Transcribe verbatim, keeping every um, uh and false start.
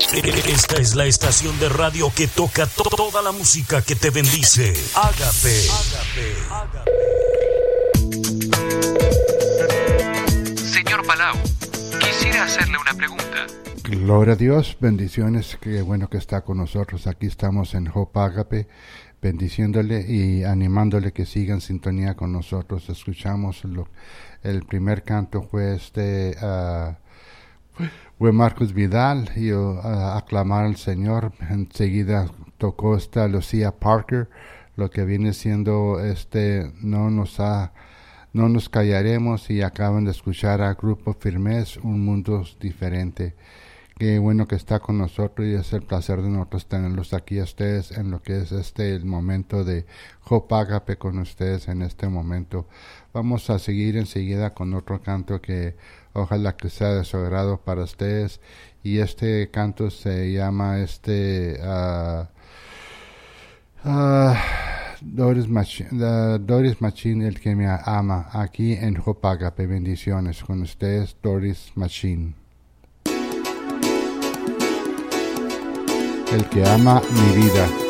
Esta es la estación de radio que toca to- toda la música que te bendice. Ágape. Señor Palau, quisiera hacerle una pregunta. Gloria a Dios, bendiciones, qué bueno que está con nosotros. Aquí estamos en Hope Ágape, bendiciéndole y animándole que siga en sintonía con nosotros. Escuchamos lo, el primer canto fue este uh, fue Marcos Vidal y uh, aclamar al Señor. Enseguida tocó esta Lucía Parker, lo que viene siendo este no nos ha no nos callaremos, y acaban de escuchar a Grupo Firmes, Un Mundo Diferente. Qué bueno que está con nosotros y es el placer de nosotros tenerlos aquí a ustedes en lo que es este el momento de Hope Ágape con ustedes en este momento. Vamos a seguir enseguida con otro canto que ojalá que sea de su agrado para ustedes, y este canto se llama este uh, uh, Doris Machine, uh, Doris Machine, el que me ama, aquí en Hope Ágape. Bendiciones con ustedes, Doris Machine. El que ama mi vida.